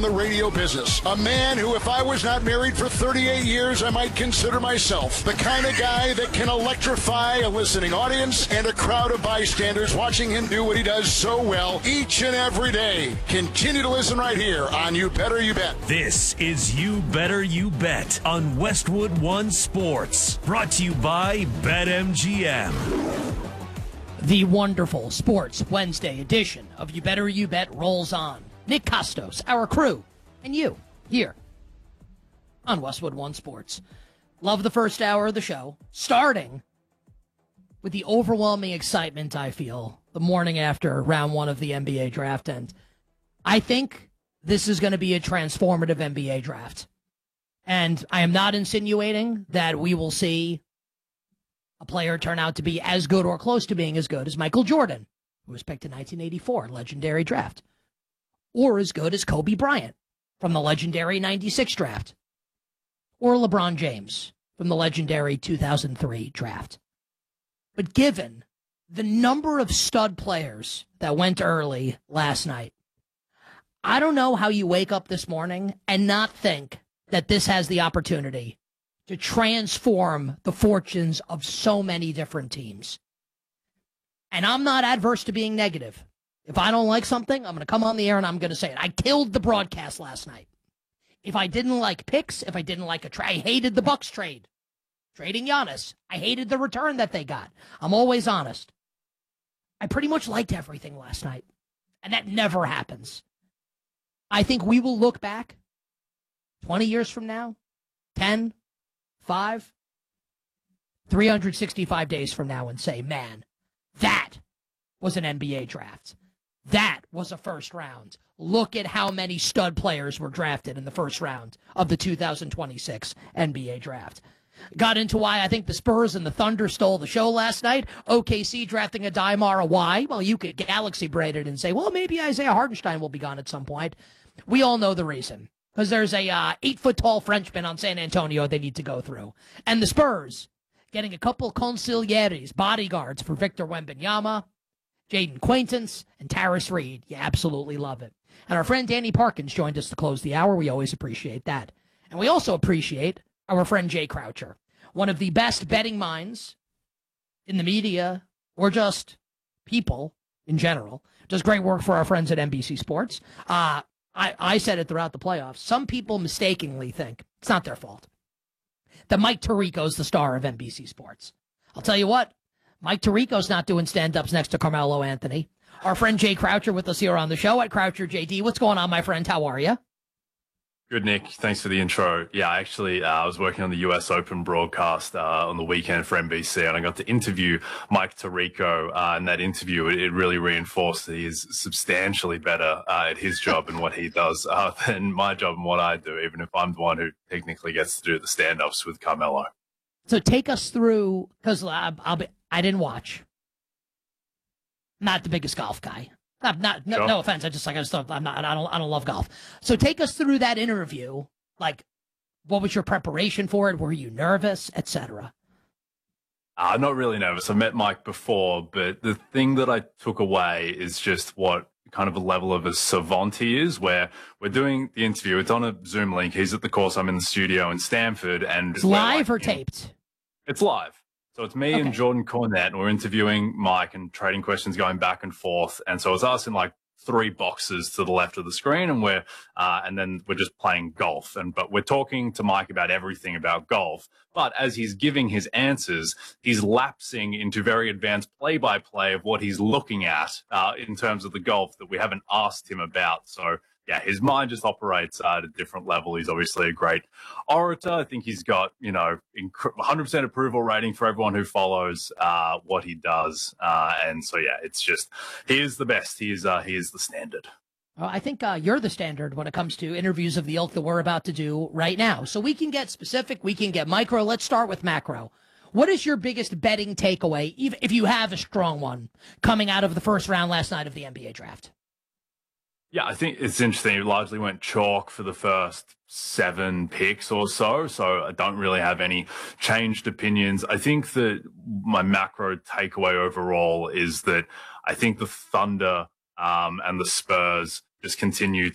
The radio business. A man who, if I was not married for 38 years, I might consider myself the kind of guy that can electrify a listening audience and a crowd of bystanders watching him do what he does so well each and every day. Continue to listen right here on You Better You Bet. This is You Better You Bet on Westwood One Sports. Brought to you by BetMGM. The wonderful Sports Wednesday edition of You Better You Bet rolls on. Nick Costos, our crew, and you, here on Westwood One Sports. Love the first hour of the show, starting with the overwhelming excitement I feel the morning after round one of the NBA draft. And I think this is going to be a transformative NBA draft. And I am not insinuating that we will see a player turn out to be as good or close to being as good as Michael Jordan, who was picked in 1984, legendary draft. Or as good as Kobe Bryant from the legendary 96 draft. Or LeBron James from the legendary 2003 draft. But given the number of stud players that went early last night, I don't know how you wake up this morning and not think that this has the opportunity to transform the fortunes of so many different teams. And I'm not adverse to being negative. If I don't like something, I'm going to come on the air and I'm going to say it. I killed the broadcast last night. If I didn't like picks, if I didn't like a trade, I hated the Bucks trade. Trading Giannis. I hated the return that they got. I'm always honest. I pretty much liked everything last night. And that never happens. I think we will look back 20 years from now, 10, 5, 365 days from now and say, man, that was an NBA draft. That was a first round. Look at how many stud players were drafted in the first round of the 2026 NBA draft. Got into why I think the Spurs and the Thunder stole the show last night. OKC drafting a Daimara. Why? Well, you could galaxy braid it and say, well, maybe Isaiah Hartenstein will be gone at some point. We all know the reason. Because there's a 8-foot-tall Frenchman on San Antonio they need to go through. And the Spurs getting a couple consiglieres, bodyguards for Victor Wembanyama, Jaden Quaintance, and Taris Reed. You absolutely love it. And our friend Danny Parkins joined us to close the hour. We always appreciate that. And we also appreciate our friend Jay Croucher, one of the best betting minds in the media or just people in general. Does great work for our friends at NBC Sports. I said it throughout the playoffs. Some people mistakenly think, it's not their fault, that Mike Tirico's the star of NBC Sports. I'll tell you what. Mike Tirico's not doing stand-ups next to Carmelo Anthony. Our friend Jay Croucher with us here on the show at Croucher JD. What's going on, my friend? How are you? Good, Nick. Thanks for the intro. Yeah, actually, I was working on the US Open broadcast on the weekend for NBC, and I got to interview Mike Tirico. In that interview, it really reinforced that he is substantially better at his job and what he does than my job and what I do, even if I'm the one who technically gets to do the stand-ups with Carmelo. So take us through, because I didn't watch. Not the biggest golf guy. No offense. I don't love golf. So take us through that interview. Like, what was your preparation for it? Were you nervous, etc.? I'm not really nervous. I met Mike before, but the thing that I took away is just what kind of a level of a savant he is, where we're doing the interview. It's on a Zoom link. He's at the course. I'm in the studio in Stanford. And it's live or taped? It's live. So it's me and Jordan Cornette, and we're interviewing Mike and trading questions going back and forth. And so it's us in like 3 boxes to the left of the screen, and then we're just playing golf. But we're talking to Mike about everything about golf. But as he's giving his answers, he's lapsing into very advanced play-by-play of what he's looking at in terms of the golf that we haven't asked him about. So yeah, his mind just operates at a different level. He's obviously a great orator. I think he's got, 100% approval rating for everyone who follows what he does. And so, yeah, it's just, he is the best. He is the standard. Well, I think you're the standard when it comes to interviews of the ilk that we're about to do right now. So we can get specific, we can get micro. Let's start with macro. What is your biggest betting takeaway, even if you have a strong one, coming out of the first round last night of the NBA draft? Yeah, I think it's interesting. It largely went chalk for the first 7 picks or so. So I don't really have any changed opinions. I think that my macro takeaway overall is that I think the Thunder and the Spurs just continue